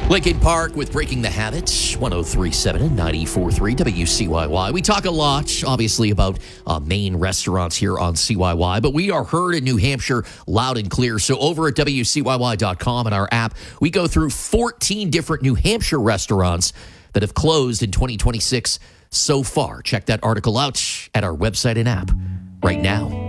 Lincoln Park with Breaking the Habit, 103.7 and 94.3 WCYY. We talk a lot, obviously, about Maine restaurants here on CYY, but we are heard in New Hampshire loud and clear. So over at WCYY.com and our app, we go through 14 different New Hampshire restaurants that have closed in 2026 so far. Check that article out at our website and app right now.